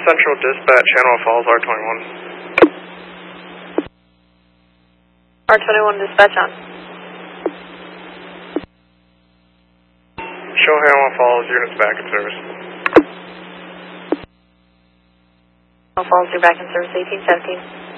Central Dispatch, Channel Falls, R21. R21 dispatch on. Show Channel Falls, units back in service. Channel Falls, you're back in service, 1817.